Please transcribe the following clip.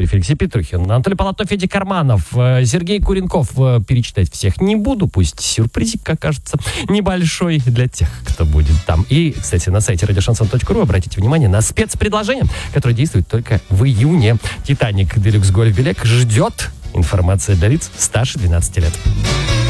Григорьев, Алексей Петрухин, Анатолий Полотнов, Федя Карманов, Сергей Куренков. Перечитать всех не буду, пусть сюрпризик окажется небольшой для тех, кто будет там. И, кстати, на сайте радиошансон.ру обратите внимание на спецпредложение, которое действует только в июне. «Титаник» Делюкс Гольф Белек ждет. Информация для лиц старше 12 лет.